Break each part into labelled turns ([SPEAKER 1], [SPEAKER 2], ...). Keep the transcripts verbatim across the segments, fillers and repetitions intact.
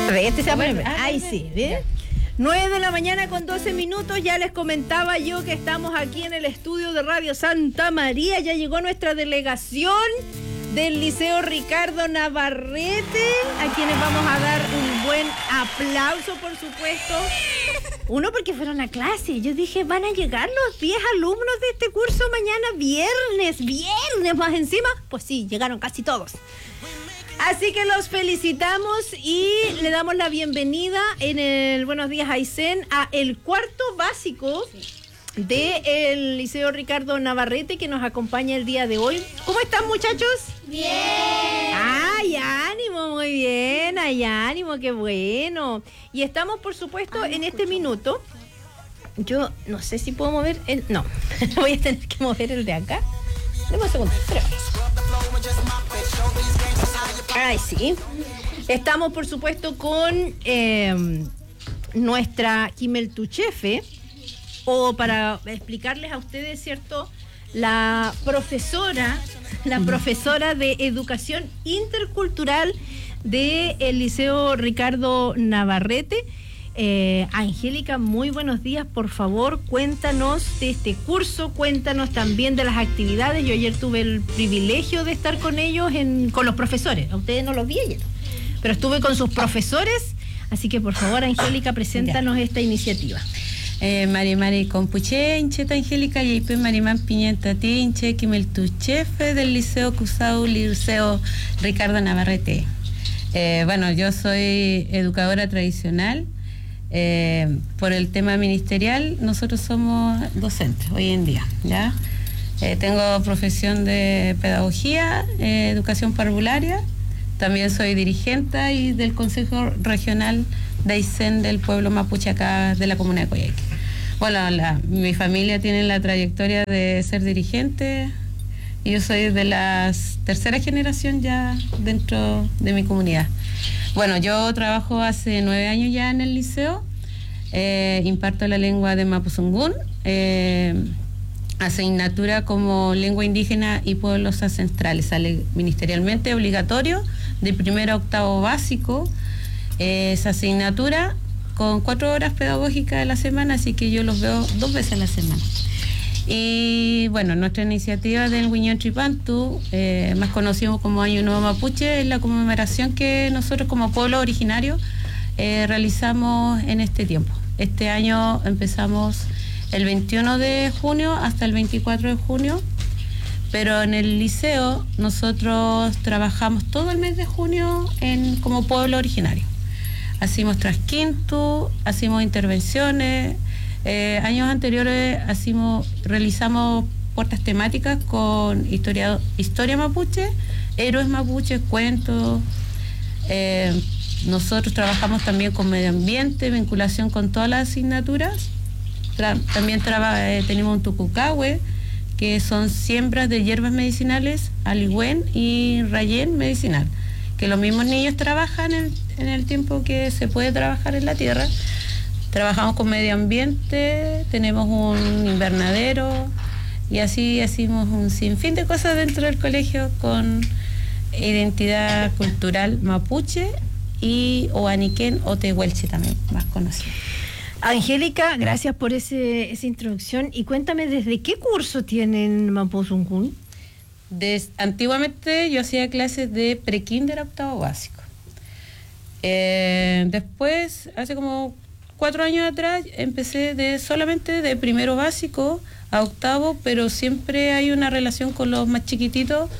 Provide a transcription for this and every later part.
[SPEAKER 1] Este se va a poner. Ahí sí, ¿ves? nueve de la mañana con doce minutos, ya les comentaba yo que estamos aquí en el estudio de Radio Santa María, ya llegó nuestra delegación del Liceo Ricardo Navarrete, a quienes vamos a dar un buen aplauso, por supuesto. Uno, porque fueron a clase, yo dije, van a llegar los diez alumnos de este curso mañana viernes, viernes más encima, pues sí, llegaron casi todos. Así que los felicitamos y le damos la bienvenida en el Buenos Días Aysén a el cuarto básico del Liceo Ricardo Navarrete que nos acompaña el día de hoy. ¿Cómo están, muchachos?
[SPEAKER 2] Bien.
[SPEAKER 1] ¡Ay, ánimo! Muy bien, ¡ay, ánimo! ¡Qué bueno! Y estamos, por supuesto, Ay, no en este escucho. minuto. Yo no sé si puedo mover el... No, voy a tener que mover el de acá. Deme un segundo, espera. Ay, sí. Estamos, por supuesto, con eh, nuestra Kimel Tuchefe, o para explicarles a ustedes, ¿cierto? La profesora, la profesora de Educación Intercultural del Liceo Ricardo Navarrete. Eh, Angélica, muy buenos días, por favor, cuéntanos de este curso, cuéntanos también de las actividades. Yo ayer tuve el privilegio de estar con ellos, en, con los profesores, a ustedes no los vi ayer, pero estuve con sus profesores, así que por favor, Angélica, preséntanos ya. esta iniciativa.
[SPEAKER 3] Eh, Mari Mari Compuche, Incheta Angélica, y Marimán Piñenta Tinche, Kimel Tuchefe del Liceo Cusau, Liceo Ricardo Navarrete. Eh, bueno, yo soy educadora tradicional. Eh, por el tema ministerial, nosotros somos docentes hoy en día, ¿ya? Eh, tengo profesión de pedagogía, eh, educación parvularia, también soy dirigente y del Consejo Regional de Aysén del pueblo mapuche acá de la comuna de Coyhaique. Bueno, la, mi familia tiene la trayectoria de ser dirigente y yo soy de la tercera generación ya dentro de mi comunidad. Bueno, yo trabajo hace nueve años ya en el liceo, eh, imparto la lengua de Mapuzungún, eh, asignatura como lengua indígena y pueblos ancestrales, sale ministerialmente obligatorio de primero a octavo básico, eh, esa asignatura con cuatro horas pedagógicas a la semana, así que yo los veo dos veces a la semana. Y bueno, nuestra iniciativa del Huiñón Tripantu, eh, más conocido como Año Nuevo Mapuche, es la conmemoración que nosotros como pueblo originario eh, realizamos en este tiempo. Este año empezamos el veintiuno de junio hasta el veinticuatro de junio, pero en el liceo nosotros trabajamos todo el mes de junio en, como pueblo originario. Hacemos trasquintu, hacemos intervenciones. Eh, años anteriores hacimos, realizamos puertas temáticas con historia, historia mapuche, héroes mapuches, cuentos. Eh, nosotros trabajamos también con medio ambiente, vinculación con todas las asignaturas. Tra- también traba, eh, tenemos un tucucahue, que son siembras de hierbas medicinales, aligüen y rayén medicinal, que los mismos niños trabajan en, en el tiempo que se puede trabajar en la tierra. Trabajamos con medio ambiente, tenemos un invernadero y así hacemos un sinfín de cosas dentro del colegio con identidad cultural mapuche y oaniquén o tehuelche también, más conocido.
[SPEAKER 1] Angélica, gracias por ese, esa introducción. Y cuéntame, ¿desde qué curso tienen Mapuzungún?
[SPEAKER 3] Des, antiguamente yo hacía clases de pre-kinder a octavo básico. Eh, después, hace como cuatro años atrás, empecé de solamente de primero básico a octavo, pero siempre hay una relación con los más chiquititos,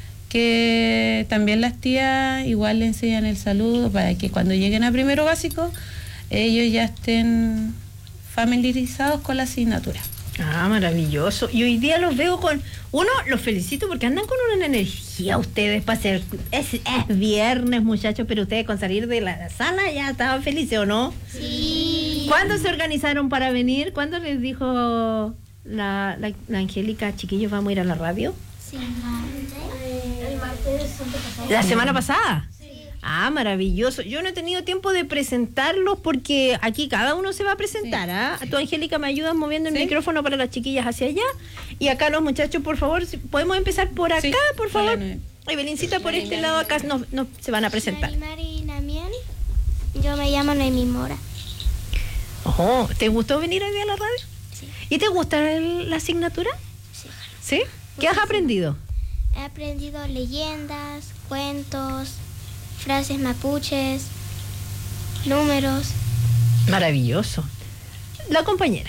[SPEAKER 3] que también las tías igual le enseñan el saludo para que cuando lleguen a primero básico, ellos ya estén familiarizados con la asignatura.
[SPEAKER 1] Ah, maravilloso. Y hoy día los veo con... Uno, los felicito porque andan con una energía ustedes para hacer... Es, es viernes, muchachos, pero ustedes con salir de la sala ya estaban felices, ¿o no?
[SPEAKER 2] Sí.
[SPEAKER 1] ¿Cuándo se organizaron para venir? ¿Cuándo les dijo la, la, la Angélica, chiquillos, vamos a ir a la radio?
[SPEAKER 2] Sí, no. El martes pasado.
[SPEAKER 1] ¿La semana pasada?
[SPEAKER 2] Sí.
[SPEAKER 1] Ah, maravilloso. Yo no he tenido tiempo de presentarlos porque aquí cada uno se va a presentar.
[SPEAKER 3] Sí,
[SPEAKER 1] ¿ah?
[SPEAKER 3] sí.
[SPEAKER 1] Tú, Angélica, me ayudas moviendo el
[SPEAKER 3] ¿Sí?
[SPEAKER 1] micrófono para las chiquillas hacia allá. Y acá los muchachos, por favor, si podemos empezar por acá,
[SPEAKER 3] Sí,
[SPEAKER 1] por favor.
[SPEAKER 3] hola,
[SPEAKER 1] Ebelincita, por este lado acá nos, nos se van a presentar.
[SPEAKER 2] Mari Mari Namián. Yo me llamo Noemí Mora.
[SPEAKER 1] Oh, ¿te gustó venir hoy día a la radio?
[SPEAKER 2] Sí.
[SPEAKER 1] ¿Y te gusta el- la asignatura?
[SPEAKER 2] Sí.
[SPEAKER 1] ¿Sí? ¿Qué has aprendido?
[SPEAKER 2] He aprendido leyendas, cuentos, frases mapuches, números.
[SPEAKER 1] Maravilloso. La compañera.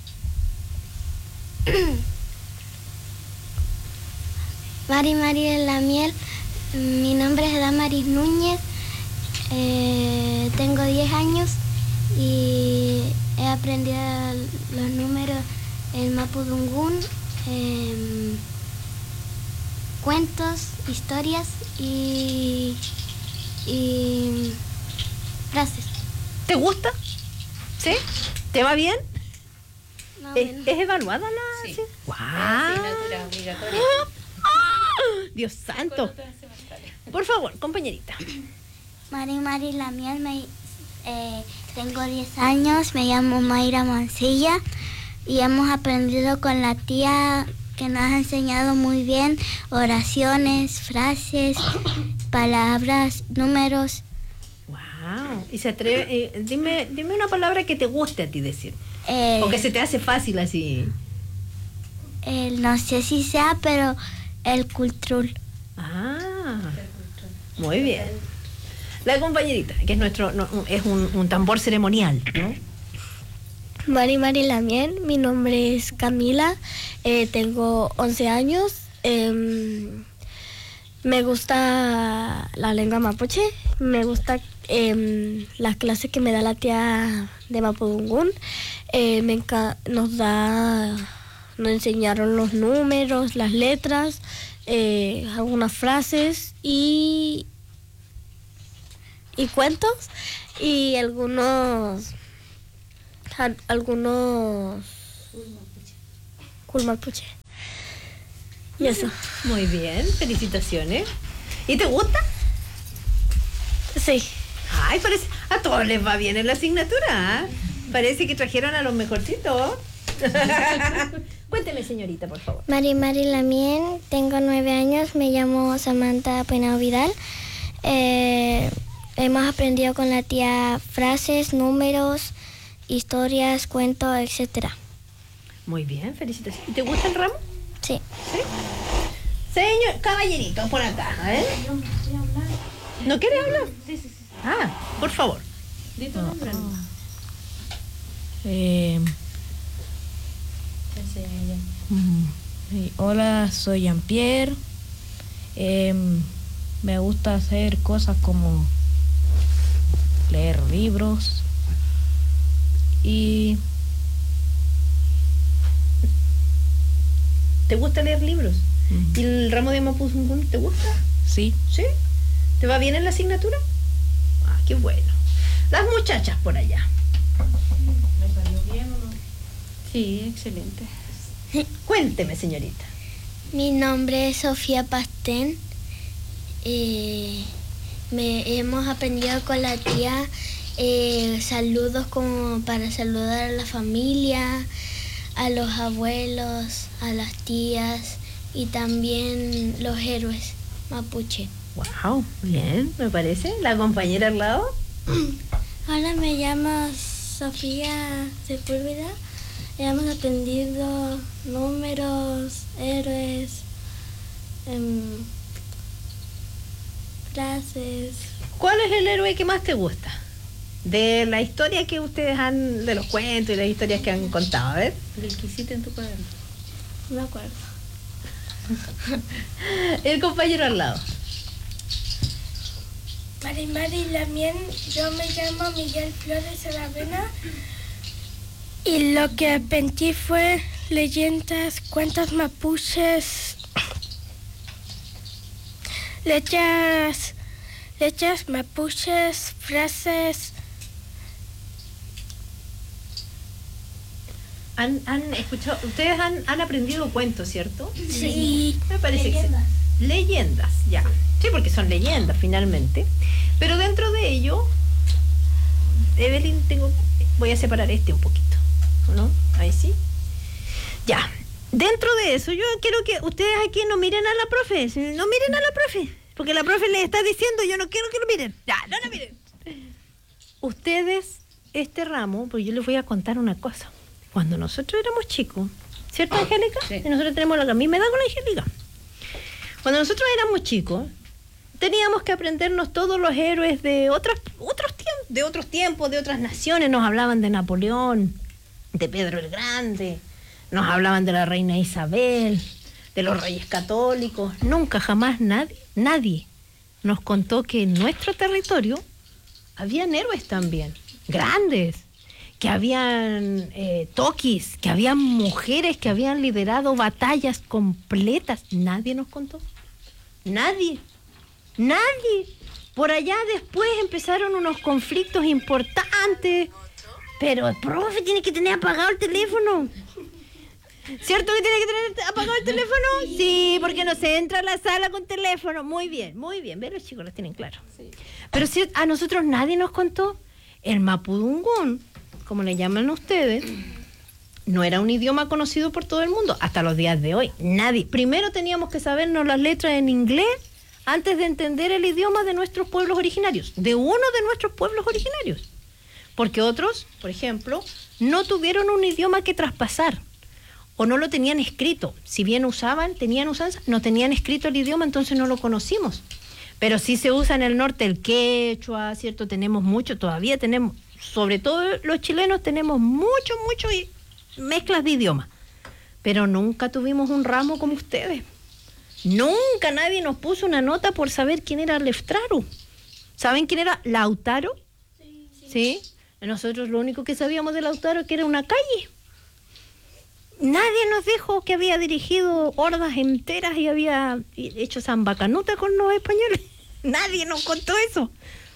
[SPEAKER 2] Mari Mari de la Miel. Mi nombre es Damaris Núñez. Eh, tengo diez años y he aprendido los números en Mapudungún, em, cuentos, historias y, y frases.
[SPEAKER 1] ¿Te gusta? ¿Sí? ¿Te va bien?
[SPEAKER 2] Más o
[SPEAKER 1] ¿Es,
[SPEAKER 2] menos.
[SPEAKER 1] es evaluada la...?
[SPEAKER 3] Sí.
[SPEAKER 1] ¡Guau!
[SPEAKER 3] Asignatura obligatoria.
[SPEAKER 1] ¡Ah! Dios santo. Por favor, compañerita.
[SPEAKER 2] Mari Mari la Miel, me, eh, tengo diez años, me llamo Mayra Mancilla y hemos aprendido con la tía que nos ha enseñado muy bien oraciones, frases, palabras, números.
[SPEAKER 1] Wow. Y se atreve, eh, dime, dime una palabra que te guste a ti decir.
[SPEAKER 2] Eh,
[SPEAKER 1] O que se te hace fácil así.
[SPEAKER 2] el- no sé si sea, pero el cultrul.
[SPEAKER 1] Ah, muy bien. La compañerita, que es nuestro, no, es un, un tambor ceremonial, ¿no?
[SPEAKER 2] Mari Mari la Miel, mi nombre es Camila, eh, tengo once años, em, me gusta la lengua mapuche, me gusta em, las clases que me da la tía de Mapudungún, eh, me enca- nos da, nos enseñaron los números, las letras, eh, algunas frases y, y cuentos y algunos... Al- algunos cool mapuche. Y eso.
[SPEAKER 1] Muy bien, felicitaciones. ¿Y te gusta?
[SPEAKER 2] Sí.
[SPEAKER 1] Ay, parece, a todos les va bien en la asignatura. ¿Ah? Parece que trajeron a los mejorcitos. Cuénteme, señorita, por favor.
[SPEAKER 2] Mari Mari Lamien, tengo nueve años, me llamo Samantha Penao Vidal. Eh, hemos aprendido con la tía frases, números, historias, cuentos, etcétera.
[SPEAKER 1] Muy bien, felicitaciones. ¿Y te gusta el ramo?
[SPEAKER 2] Sí.
[SPEAKER 1] Sí. Señor, caballerito, por acá, ¿eh? ¿No quiere hablar?
[SPEAKER 3] Sí, sí, sí.
[SPEAKER 1] Ah, por favor.
[SPEAKER 3] Di tu nombre.
[SPEAKER 4] Eh, mm, sí, hola, soy Jean-Pierre. Eh, me gusta hacer cosas como leer libros y
[SPEAKER 1] ¿Te gusta leer libros?
[SPEAKER 4] mm,
[SPEAKER 1] ¿Y el ramo de Mapudungún te gusta?
[SPEAKER 4] sí,
[SPEAKER 1] ¿Sí? ¿Te va bien en la asignatura? Ah, qué bueno. Las muchachas por allá.
[SPEAKER 3] ¿Me salió bien o no? Sí, excelente.
[SPEAKER 1] Cuénteme, señorita.
[SPEAKER 2] Mi nombre es Sofía Pastén. Eh, me, hemos aprendido con la tía eh, saludos como para saludar a la familia, a los abuelos, a las tías y también los héroes mapuche.
[SPEAKER 1] Wow, bien, me parece. La compañera al lado.
[SPEAKER 2] Hola, me llamo Sofía Sepúlveda. Hemos aprendido números, héroes, em, frases.
[SPEAKER 1] ¿Cuál es el héroe que más te gusta? De la historia que ustedes han, de los cuentos y las historias que han contado, a ver.
[SPEAKER 3] Del que hiciste en tu cuaderno.
[SPEAKER 2] No me acuerdo.
[SPEAKER 1] El compañero al lado.
[SPEAKER 2] Mari Mari Lamien, yo me llamo Miguel Flores Aravena y lo que aprendí fue leyendas, cuentos mapuches, letras, letras mapuches, frases.
[SPEAKER 1] Han, han escuchado, ustedes han, han aprendido cuentos, ¿cierto?
[SPEAKER 2] Sí.
[SPEAKER 1] Me parece que sí. Leyendas, ya. Sí, porque son leyendas finalmente. Pero dentro de ello, Evelyn, tengo, voy a separar este un poquito, ¿no? Ahí sí. Ya. Dentro de eso, yo quiero que ustedes aquí no miren a la profe, no miren a la profe, porque la profe les está diciendo, yo no quiero que lo miren. Ya, no lo miren. ustedes, este ramo, pues yo les voy a contar una cosa. Cuando nosotros éramos chicos, ¿cierto, Angélica?
[SPEAKER 3] Sí.
[SPEAKER 1] Y nosotros tenemos la misma edad con la Angélica. Cuando nosotros éramos chicos, teníamos que aprendernos todos los héroes de otras, otros tiempos, de otros tiempos, de otras naciones. Nos hablaban de Napoleón, de Pedro el Grande, nos hablaban de la reina Isabel, de los reyes católicos. Nunca, jamás nadie, nadie nos contó que en nuestro territorio habían héroes también, grandes, que habían eh, toquis, que habían mujeres que habían liderado batallas completas. Nadie nos contó. Nadie. Nadie. Por allá después empezaron unos conflictos importantes. Pero el profe tiene que tener apagado el teléfono. ¿Cierto que tiene que tener apagado el teléfono? Sí, porque no se entra a la sala con teléfono. Muy bien, muy bien. Ve, los chicos los tienen claro. Pero si a nosotros nadie nos contó, el mapudungún, como le llaman ustedes, no era un idioma conocido por todo el mundo hasta los días de hoy. Nadie. Primero teníamos que sabernos las letras en inglés antes de entender el idioma de nuestros pueblos originarios, de uno de nuestros pueblos originarios. Porque otros, por ejemplo, no tuvieron un idioma que traspasar o no lo tenían escrito. Si bien usaban, tenían usanza, no tenían escrito el idioma, entonces no lo conocimos. Pero sí se usa en el norte el quechua, ¿cierto? Tenemos mucho, todavía tenemos, sobre todo los chilenos, tenemos mucho, mucho mezclas de idiomas. Pero nunca tuvimos un ramo como ustedes. Nunca nadie nos puso una nota por saber quién era Leftraru. ¿Saben quién era Lautaro? Sí. ¿Sí? Nosotros lo único que sabíamos de Lautaro es que era una calle. Nadie nos dijo que había dirigido hordas enteras y había hecho zambacanuta con los españoles. Nadie nos contó eso.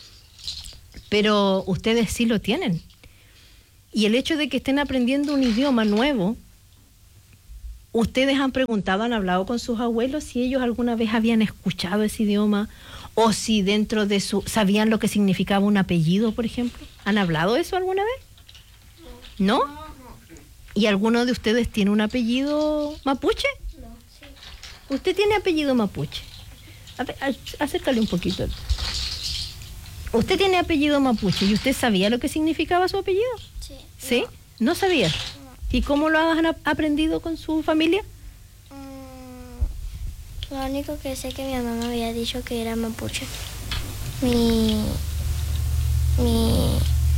[SPEAKER 1] Pero ustedes sí lo tienen. Y el hecho de que estén aprendiendo un idioma nuevo, ustedes han preguntado, han hablado con sus abuelos si ellos alguna vez habían escuchado ese idioma o si dentro de su... ¿sabían lo que significaba un apellido, por ejemplo? ¿Han hablado eso alguna vez? ¿No? ¿Y alguno de ustedes tiene un apellido mapuche?
[SPEAKER 2] No, sí.
[SPEAKER 1] ¿Usted tiene apellido mapuche? A ver, acércale un poquito. ¿Usted tiene apellido mapuche y usted sabía lo que significaba su apellido?
[SPEAKER 2] Sí.
[SPEAKER 1] ¿Sí? ¿No sabía?
[SPEAKER 2] No.
[SPEAKER 1] ¿Y cómo lo han ap- aprendido con su familia?
[SPEAKER 2] Mm, lo único que sé que mi mamá me había dicho que era mapuche. Mi... Mi...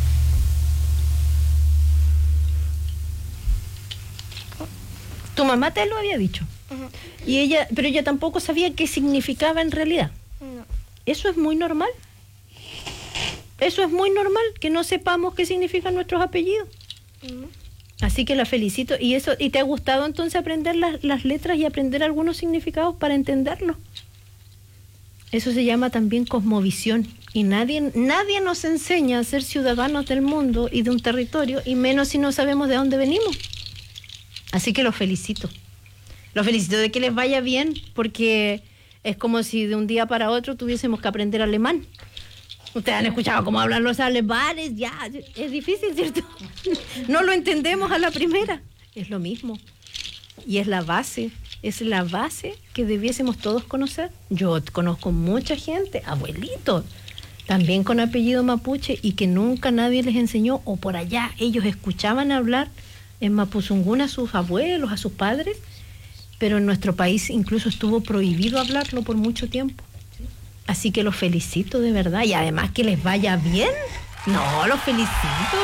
[SPEAKER 1] Tu mamá te lo había dicho.
[SPEAKER 2] Ujú.
[SPEAKER 1] Y ella, pero ella tampoco sabía qué significaba en realidad.
[SPEAKER 2] No.
[SPEAKER 1] Eso es muy normal. Eso es muy normal, que no sepamos qué significan nuestros apellidos.
[SPEAKER 2] Ujú.
[SPEAKER 1] Así que la felicito. ¿Y eso y te ha gustado entonces aprender las, las letras y aprender algunos significados para entenderlo? Eso se llama también cosmovisión. Y nadie, nadie nos enseña a ser ciudadanos del mundo y de un territorio, y menos si no sabemos de dónde venimos. Así que los felicito. Los felicito de que les vaya bien, porque es como si de un día para otro tuviésemos que aprender alemán. Ustedes han escuchado cómo hablan los alemanes, ya, es difícil, ¿cierto? No lo entendemos a la primera. Es lo mismo. Y es la base, es la base que debiésemos todos conocer. Yo conozco mucha gente, abuelitos, también con apellido mapuche, y que nunca nadie les enseñó, o por allá ellos escuchaban hablar en mapuzungún a sus abuelos, a sus padres, pero en nuestro país incluso estuvo prohibido hablarlo por mucho tiempo. Así que los felicito de verdad, y además que les vaya bien. No, los felicito.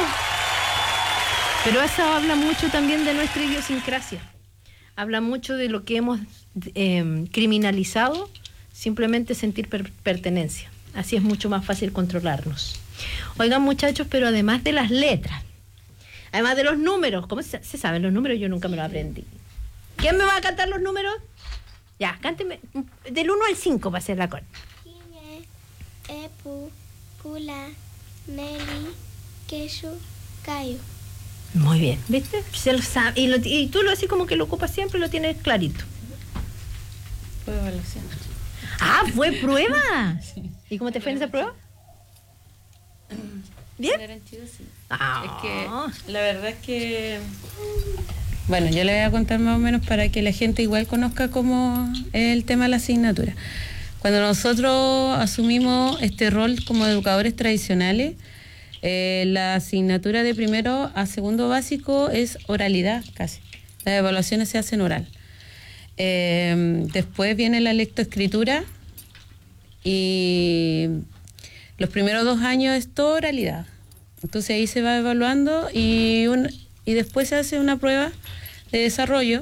[SPEAKER 1] Pero eso habla mucho también de nuestra idiosincrasia. Habla mucho de lo que hemos eh, criminalizado, simplemente sentir per- pertenencia. Así es mucho más fácil controlarnos. Oigan, muchachos, pero además de las letras, además de los números, ¿cómo se, se saben los números? Yo nunca me los aprendí. ¿Quién me va a cantar los números? Ya, cánteme del uno al cinco para hacer la con.
[SPEAKER 2] Kine, Epu, Kula, Meli, Keshu, Kayu.
[SPEAKER 1] Muy bien, ¿viste? Se lo sabe. Y, lo, y tú lo así como que lo ocupas siempre, lo tienes clarito.
[SPEAKER 3] Fue evaluación.
[SPEAKER 1] Ah, ¿fue prueba? Sí. ¿Y cómo te fue en esa prueba? ¿Bien?
[SPEAKER 3] Ah. Es que la verdad es que, bueno, yo le voy a contar más o menos para que la gente igual conozca cómo es el tema de la asignatura. Cuando nosotros asumimos este rol como educadores tradicionales, Eh, la asignatura de primero a segundo básico es oralidad casi. Las evaluaciones se hacen oral. Eh, después viene la lectoescritura y los primeros dos años es toda oralidad. Entonces ahí se va evaluando y, un, y después se hace una prueba de desarrollo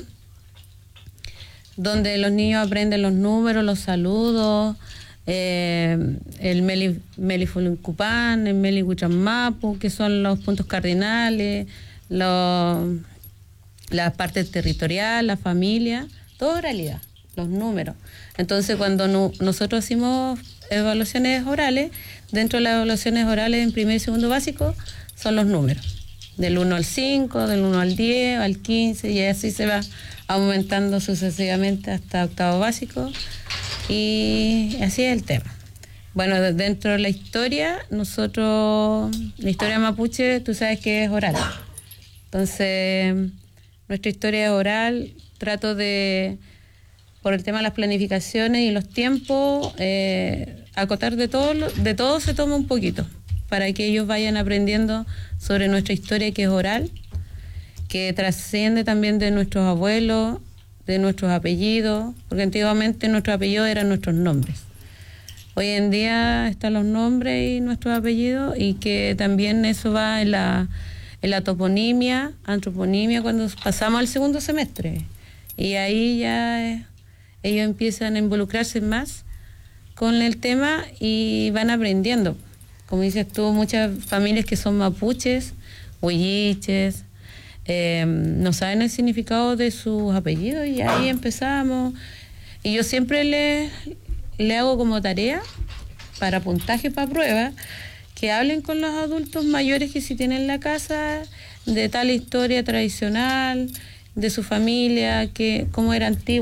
[SPEAKER 3] donde los niños aprenden los números, los saludos, eh, el meli, melifuluncupán, el melihuichanmapu, que son los puntos cardinales, los, la parte territorial, la familia, toda oralidad, los números. Entonces cuando no, nosotros hacemos evaluaciones orales, dentro de las evaluaciones orales en primer y segundo básico son los números, del uno al cinco, del uno al diez, al quince, y así se va aumentando sucesivamente hasta octavo básico, y así es el tema. Bueno, dentro de la historia, nosotros, la historia mapuche, tú sabes que es oral. Entonces, nuestra historia es oral, trato de, por el tema de las planificaciones y los tiempos, eh, acotar de todo, de todo se toma un poquito, para que ellos vayan aprendiendo sobre nuestra historia, que es oral, que trasciende también de nuestros abuelos, de nuestros apellidos, porque antiguamente nuestros apellidos eran nuestros nombres. Hoy en día están los nombres y nuestros apellidos, y que también eso va en la, en la toponimia, antroponimia, cuando pasamos al segundo semestre. Y ahí ya eh, ellos empiezan a involucrarse más con el tema y van aprendiendo. Como dices tú, muchas familias que son mapuches, huilliches, eh, no saben el significado de sus apellidos, y ahí empezamos. Y yo siempre le, le hago como tarea, para puntaje, para prueba, que hablen con los adultos mayores que si tienen la casa, de tal historia tradicional, de su familia, que cómo era antiguo.